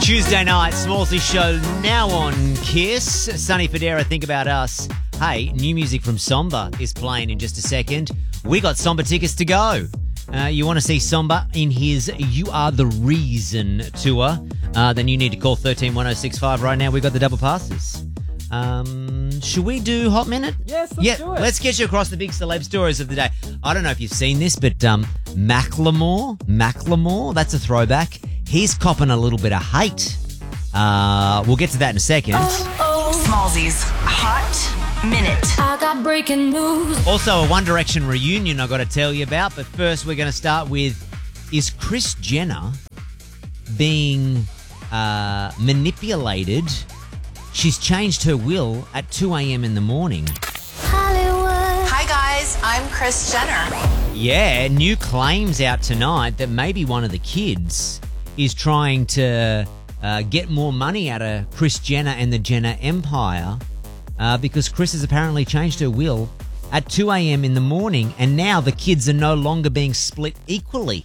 Tuesday night, Smallsy Show now on Kiss. Sonny Fodera, Think About Us. Hey, new music from Somba is playing in just a second. We got Somba tickets to go. You want to see Somba in his You Are the Reason tour, then you need to call 131065 right now. We've got the double passes. Should we do Hot Minute? Yes, let's do it. Let's get you across the big celeb stories of the day. I don't know if you've seen this, but Macklemore, that's a throwback. He's copping a little bit of hate. We'll get to that in a second. Smallsy's Hot Minute. I got breaking news. Also, a One Direction reunion I've got to tell you about. But first, we're going to start with, is Kris Jenner being manipulated? She's changed her will at 2 a.m. in the morning. Hollywood. Hi guys, I'm Kris Jenner. Yeah, new claims out tonight that maybe one of the kids is trying to get more money out of Kris Jenner and the Jenner empire because Kris has apparently changed her will at 2 a.m. in the morning, and now the kids are no longer being split equally.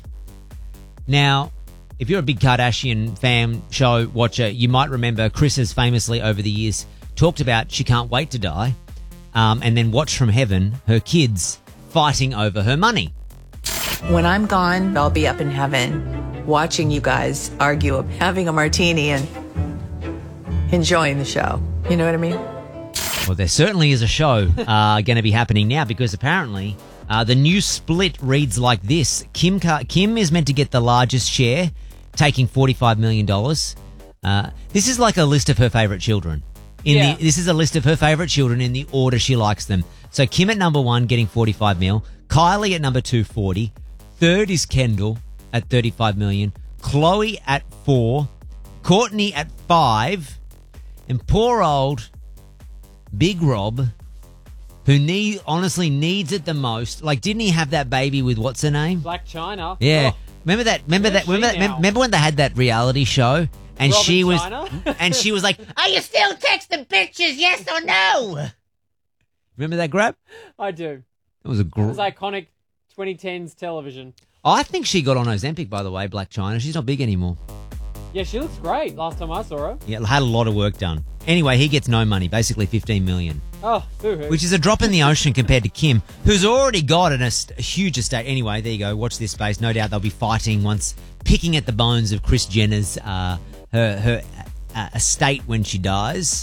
Now, if you're a big Kardashian fan show watcher, you might remember Kris has famously over the years talked about she can't wait to die and then watch from heaven her kids fighting over her money. When I'm gone, I'll be up in heaven watching you guys argue, having a martini and enjoying the show. You know what I mean? Well, there certainly is a show going to be happening now because apparently the new split reads like this. Kim is meant to get the largest share, taking $45 million. This is like a list of her favourite children. This is a list of her favourite children in the order she likes them. So Kim at number 1 getting 45 mil. Kylie at number 2, 40. Third is Kendall at 35 million. Khloe at 4. Courtney at 5. And poor old Big Rob, who honestly needs it the most. Like, didn't he have that baby with what's her name? Black China. Yeah. Oh. Remember when they had that reality show and Robin she was China? and she was like, "Are you still texting bitches? Yes or no?" Remember that grab? I do. It was It was iconic 2010s television. I think she got on Ozempic, by the way, Blac Chyna. She's not big anymore. Yeah, she looks great last time I saw her. Yeah, had a lot of work done. Anyway, he gets no money, basically 15 million. Oh, boo-hoo. Which is a drop in the ocean compared to Kim, who's already got a huge estate. Anyway, there you go. Watch this space. No doubt they'll be fighting once, picking at the bones of Kris Jenner's her estate when she dies.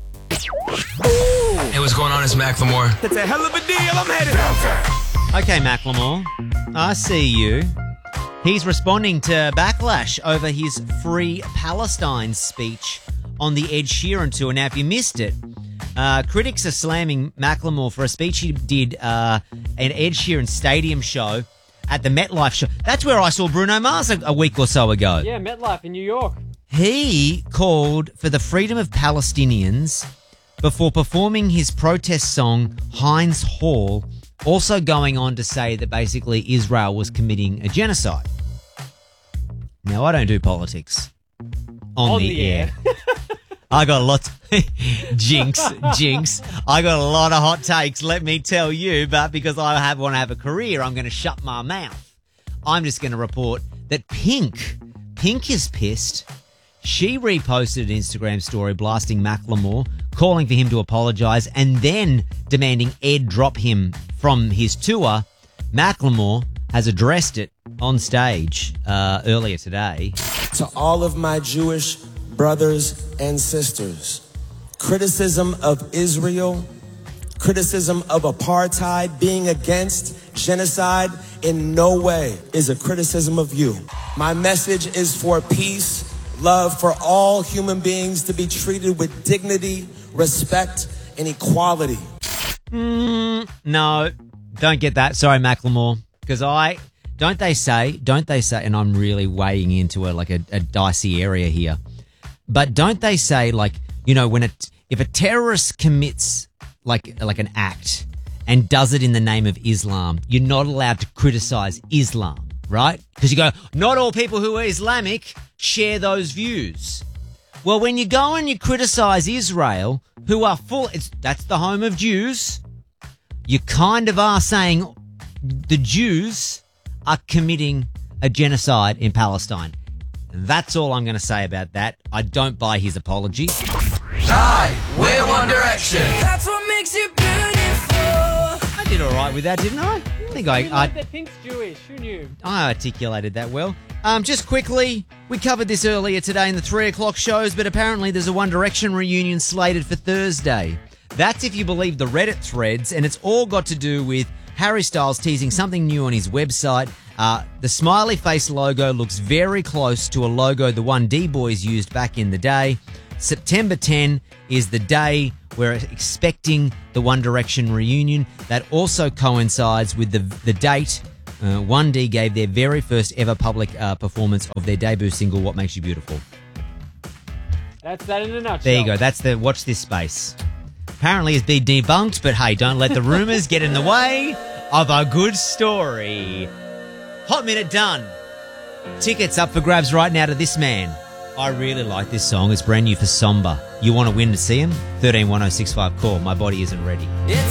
Hey, what's going on? It's Macklemore. It's a hell of a deal. I'm headed downtown. Okay, Macklemore, I see you. He's responding to backlash over his Free Palestine speech on the Ed Sheeran tour. Now, if you missed it, critics are slamming Macklemore for a speech he did at Ed Sheeran stadium show at the MetLife show. That's where I saw Bruno Mars a week or so ago. Yeah, MetLife in New York. He called for the freedom of Palestinians before performing his protest song, Heinz Hall, also going on to say that basically Israel was committing a genocide. Now, I don't do politics on the air. I got lots jinx. I got a lot of hot takes, let me tell you, but because I want to have a career, I'm going to shut my mouth. I'm just going to report that Pink is pissed. She reposted an Instagram story blasting Macklemore, calling for him to apologise and then demanding Ed drop him from his tour. Macklemore has addressed it on stage earlier today. To all of my Jewish brothers and sisters, criticism of Israel, criticism of apartheid, being against genocide in no way is a criticism of you. My message is for peace, love for all human beings to be treated with dignity, respect, and equality. No, don't get that. Sorry, Macklemore. Because don't they say, and I'm really weighing into a dicey area here, but don't they say, like, you know, if a terrorist commits like an act and does it in the name of Islam, you're not allowed to criticize Islam, right? Because you go, not all people who are Islamic share those views. Well, when you go and you criticize Israel, who are that's the home of Jews, you kind of are saying the Jews are committing a genocide in Palestine. And that's all I'm going to say about that. I don't buy his apology. We're One Direction. That's what makes you beautiful. I did all right with that, didn't I? I think You like that Pink's Jewish. Who knew? I articulated that well. Just quickly, we covered this earlier today in the 3 o'clock shows, but apparently there's a One Direction reunion slated for Thursday. That's if you believe the Reddit threads, and it's all got to do with Harry Styles teasing something new on his website. The smiley face logo looks very close to a logo the 1D Boys used back in the day. September 10 is the day we're expecting the One Direction reunion. That also coincides with the date 1D gave their very first ever public performance of their debut single, What Makes You Beautiful. That's that in a nutshell. There you go. That's the watch this space. Apparently it's been debunked, but hey, don't let the rumours get in the way of a good story. Hot Minute done. Tickets up for grabs right now to this man. I really like this song. It's brand new for Somber. You want to win to see him? 131065 call. My body isn't ready. It's